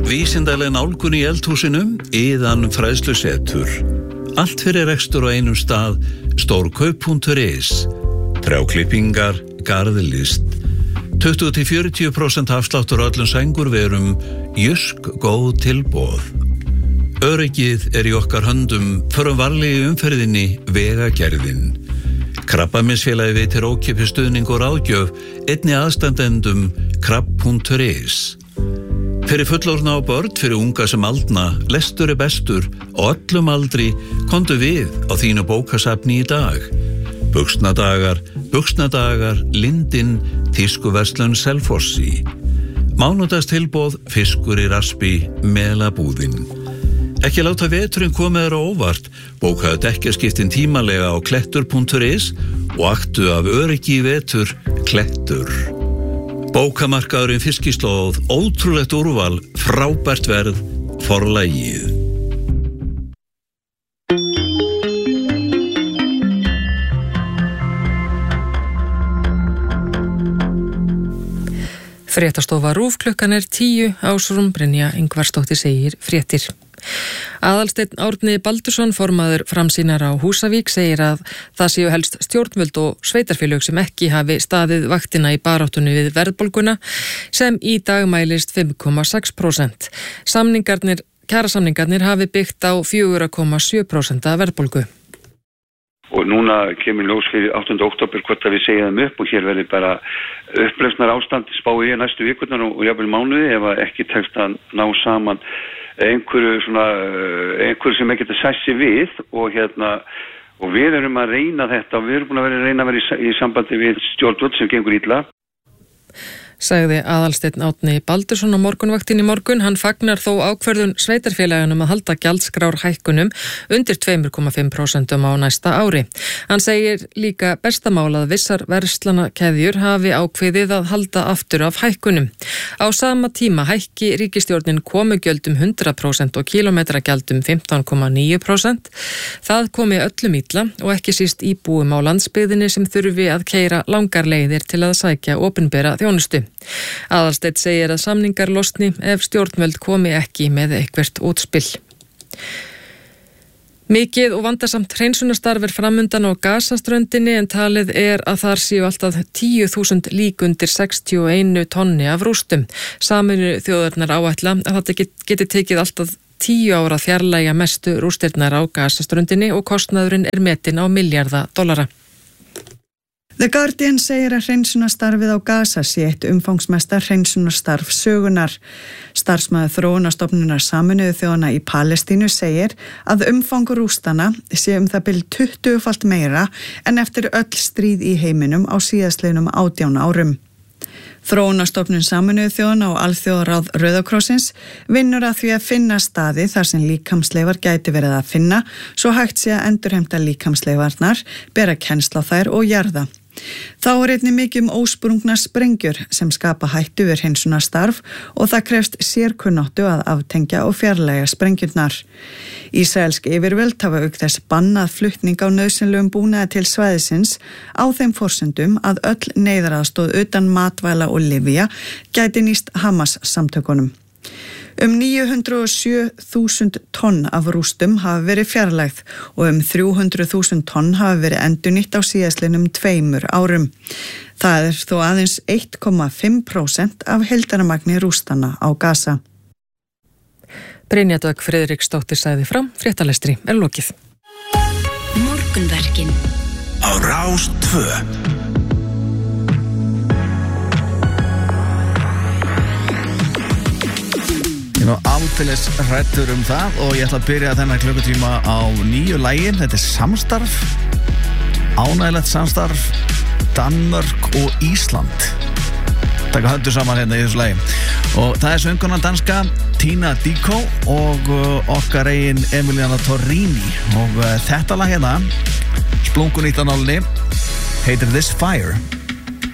Vísindaleg nálgun í eldhúsinu, Iðan fræðslusetur. Allt fyrir rekstur á einum stað, stórkaup.is. Trjáklippingar, garðlist. 20-40% afsláttur á öllum sængurverum, Jysk góð tilboð. Öryggið í okkar höndum, förum varlega í umferðinni, Vegagerðin. Krabbameinsfélagið veitir ókeypis stuðning og ráðgjöf, einnig aðstandendum, krabb.is. Fyrir fullorðna og börn, fyrir unga sem aldna, lestur bestur, og öllum aldri, komdu við á þínu bókasafni í dag. Buxnadagar, Lindin, Tískuverslun Selfossi. Mánudagstilboð, fiskur í raspi, Melabúðin. Ekki láta veturinn koma þér á óvart, bókaðu dekkjaskiptin tímalega á klettur.is og aktu af öryggi í vetur, Klettur. Bókamarkaðurinn Fiskislóð, ótrúlegt úrval, frábært verð, Forlagið. Fréttastofa RÚV, klukkan 10, Ásrún Brynja Ingvarsdóttir segir fréttir. Aðalsteinn Árni Baldursson, formaður Framsýnar á Húsavík, segir að það séu helst stjórnvöld og sveitarfélög sem ekki hafi staðið vaktina í baráttunni við verðbólguna sem í dag mælist 5,6%. Kjarasamningarnir hafi byggt á 4,7% verðbólgu. Og núna kemur ljós fyrir 8. október hvort að við segja þeim upp og hér verður bara upplausnar ástand spái ég næstu vikurnar og jafnvel mánuði ef ekki tekst að ná saman einhverju sem ekki geta sætt sig við og við erum að reyna þetta og við erum búin að reyna að vera í sambandi við stjórnvöld sem gengur illa. Sagði Aðalsteinn Árni Baldursson á morgunvaktinni í morgun. Hann fagnar þó ákvörðun sveitarfélaganum að halda gjaldskrárhækkunum undir 2,5% á næsta ári. Hann segir líka besta mál að vissar verslanakeðjur hafi ákveðið að halda aftur af hækkunum. Á sama tíma hækki ríkisstjórnin komugjöldum 100% og kílómetragjaldum 15,9%. Það komi öllum illa og ekki síst íbúum á landsbyggðinni sem þurfi að keyra langar leiðir til að sækja opinbera þjónustu. Aðalsteinn segir að samningar losni ef stjórnvöld komi ekki með eitthvert útspill. Mikið og vandasamt hreinsunarstarf framundan á Gazaströndinni en talið að þar séu alltaf 10.000 lík undir 61 tonni af rústum. Sameinuðu þjóðirnar áætla að þetta geti tekið alltaf 10 ára að fjarlægja mestu rústirnar á Gazaströndinni og kostnaðurinn metinn á milljarða dollara. The Guardian segir að hreinsunarstarfið á Gaza sé eitt umfangsmesta hreinsunarstarf sögunar. Starfsmaður þróunarstofnunar Sameinuðu þjóðanna í Palestínu segir að umfang rústana sé það bil 20-falt meira en eftir öll stríð í heiminum á síðastliðnum 18 árum. Þróunarstofnun Sameinuðu þjóðanna og Alþjóðaráð Rauða krossins vinnur að því að finna staði þar sem líkamsleifar gæti verið að finna svo hægt sé að endurheimta líkamsleifarnar, bera kennsl á þær og jarða. Þá einnig mikið ósprungnar sprengjur sem skapa hættu við hreinsunarstarf og það krefst sérkunnáttu að aftengja og fjarlægja sprengjurnar. Ísraelsk yfirvöld hafa auk þess bannað flutning á nauðsynlegum búnaði til svæðisins á þeim forsendum að öll neyðaraðstoð utan matvæla og lyfja gæti nýst Hamas samtökunum. 907.000 tonn af rústum hafa verið fjarlægð og 300.000 tonn hafa verið endurnýtt á síðastliðnum 2 árum. Það þó aðeins 1,5% af heildarmagni rústana á Gaza. Brynja Dögg Friðriksdóttir sagði frá, fréttalestri lokið. Morgunverkin á Rás 2. Ég er aldeilis hræddur það og ég ætla að byrja þennan klukkutíma á nýju lagi. Þetta er samstarf, ánægilegt samstarf, Danmörk og Ísland. Taka höndu saman hérna í þessu lagi. Og það er söngkonan danska Tina Dickow og okkar eigin Emiliana Torrini. Og þetta lag hérna, splunkunýtt á nálinni, heitir This Fire.